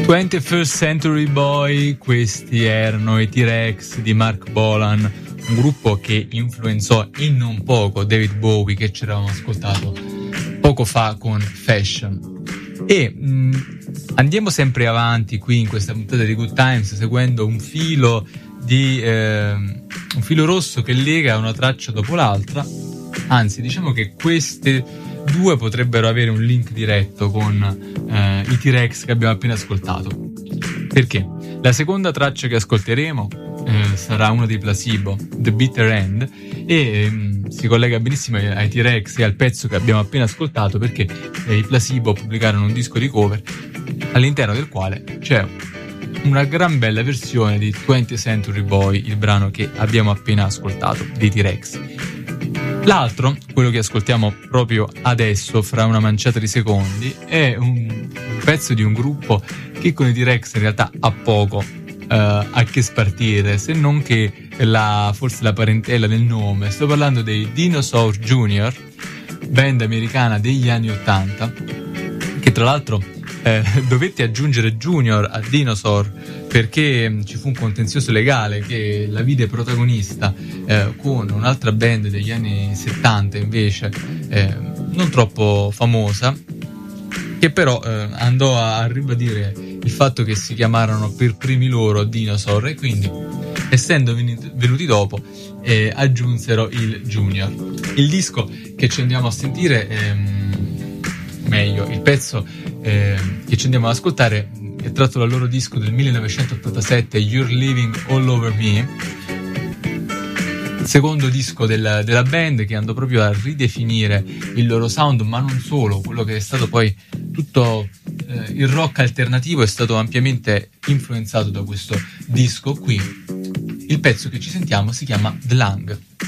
21st Century Boy, questi erano i T-Rex di Mark Bolan, un gruppo che influenzò e non poco David Bowie, che ci eravamo ascoltato poco fa con Fashion. E andiamo sempre avanti qui in questa puntata di Good Times, seguendo un filo rosso che lega una traccia dopo l'altra. Anzi, diciamo che queste due potrebbero avere un link diretto con i T-Rex che abbiamo appena ascoltato. Perché? La seconda traccia che ascolteremo sarà uno dei Placebo, The Bitter End, e si collega benissimo ai T-Rex e al pezzo che abbiamo appena ascoltato, perché i Placebo pubblicarono un disco di cover all'interno del quale c'è una gran bella versione di 20th Century Boy, il brano che abbiamo appena ascoltato, dei T-Rex. L'altro, quello che ascoltiamo proprio adesso, fra una manciata di secondi, è un pezzo di un gruppo che con i T-Rex in realtà ha poco a che spartire, se non che forse la parentela del nome. Sto parlando dei Dinosaur Jr., band americana degli anni 80, che tra l'altro dovette aggiungere Junior a Dinosaur perché ci fu un contenzioso legale che la vide protagonista con un'altra band degli anni 70 invece non troppo famosa, che però andò a ribadire il fatto che si chiamarono per primi loro Dinosaur, e quindi, essendo venuti dopo, aggiunsero il Junior. Il disco che ci andiamo a sentire, meglio, il pezzo che ci andiamo ad ascoltare è tratto dal loro disco del 1987, You're Living All Over Me, secondo disco della band, che andò proprio a ridefinire il loro sound, ma non solo. Quello che è stato poi tutto il rock alternativo è stato ampiamente influenzato da questo disco qui. Il pezzo che ci sentiamo si chiama The Lung.